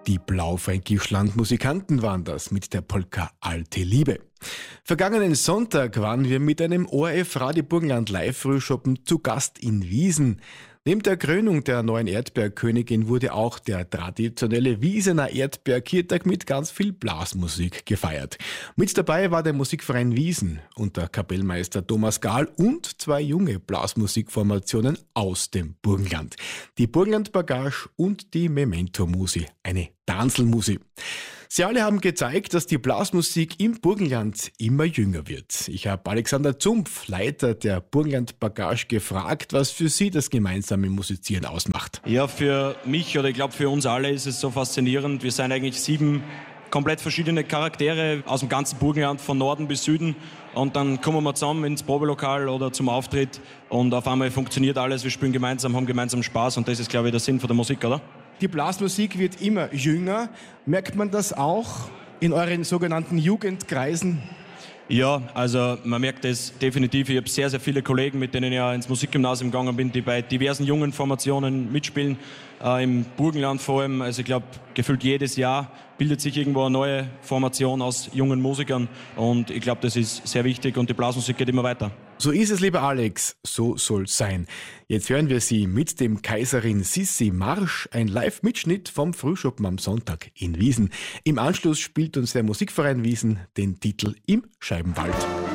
Die Blaufränkisch-Landmusikanten waren das mit der Polka Alte Liebe. Vergangenen Sonntag waren wir mit einem ORF Radio Burgenland Live-Frühschoppen zu Gast in Wiesen. Neben der Krönung der neuen Erdbeerkönigin wurde auch der traditionelle Wiesener Erdbeerkirtag mit ganz viel Blasmusik gefeiert. Mit dabei war der Musikverein Wiesen unter Kapellmeister Thomas Gahl und zwei junge Blasmusikformationen aus dem Burgenland. Die Burgenland Bagage und die Memento Musi, eine Tanzelmusi. Sie alle haben gezeigt, dass die Blasmusik im Burgenland immer jünger wird. Ich habe Alexander Zumpf, Leiter der Burgenland Bagage, gefragt, was für Sie das gemeinsame Musizieren ausmacht. Ja, für mich oder ich glaube für uns alle ist es so faszinierend. Wir sind eigentlich 7 komplett verschiedene Charaktere aus dem ganzen Burgenland, von Norden bis Süden. Und dann kommen wir zusammen ins Probelokal oder zum Auftritt und auf einmal funktioniert alles. Wir spielen gemeinsam, haben gemeinsam Spaß und das ist, glaube ich, der Sinn von der Musik, oder? Die Blasmusik wird immer jünger. Merkt man das auch in euren sogenannten Jugendkreisen? Ja, also man merkt es definitiv. Ich habe sehr, sehr viele Kollegen, mit denen ich ja ins Musikgymnasium gegangen bin, die bei diversen jungen Formationen mitspielen, im Burgenland vor allem. Also ich glaube, gefühlt jedes Jahr bildet sich irgendwo eine neue Formation aus jungen Musikern und ich glaube, das ist sehr wichtig und die Blasmusik geht immer weiter. So ist es, lieber Alex, so soll's sein. Jetzt hören wir Sie mit dem Kaiserin Sissi Marsch, ein Live-Mitschnitt vom Frühschoppen am Sonntag in Wiesen. Im Anschluss spielt uns der Musikverein Wiesen den Titel Im Scheibenwald.